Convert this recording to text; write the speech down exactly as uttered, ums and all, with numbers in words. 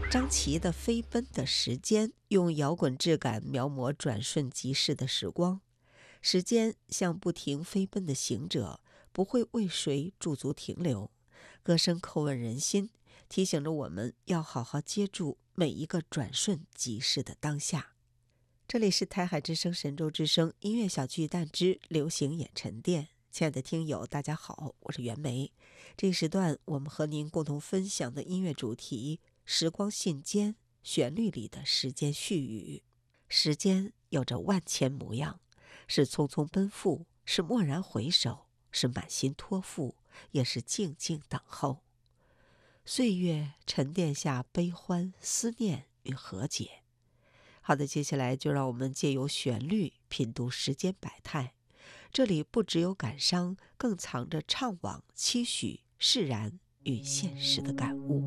张琪的飞奔的时间，用摇滚质感描摹转瞬即逝的时光。时间像不停飞奔的行者，不会为谁驻足停留。歌声叩问人心，提醒着我们要好好接住每一个转瞬即逝的当下。这里是台海之声神州之声音乐小巨蛋之流行眼沉淀。亲爱的听友大家好，我是袁枚。这一时段我们和您共同分享的音乐主题，时光信笺，旋律里的时间絮语。时间有着万千模样，是匆匆奔赴，是蓦然回首，是满心托付，也是静静等候。岁月沉淀下悲欢、思念与和解。好的，接下来就让我们借由旋律品读时间百态。这里不只有感伤，更藏着怅惘、期许、释然与现实的感悟。